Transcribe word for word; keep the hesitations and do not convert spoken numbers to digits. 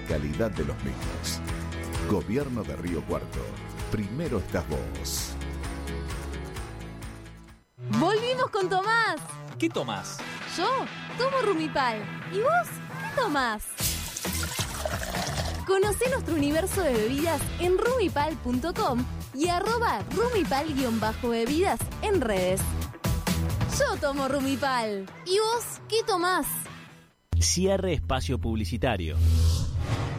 calidad de los mismos. Gobierno de Río Cuarto. Primero estás vos. ¡Volvimos con Tomás! ¿Qué tomás? Yo tomo Rumipal. ¿Y vos qué tomás? Conocé nuestro universo de bebidas en rumipal punto com y arroba rumipal-bebidas en redes. Yo tomo Rumipal. ¿Y vos qué tomás? Cierre espacio publicitario.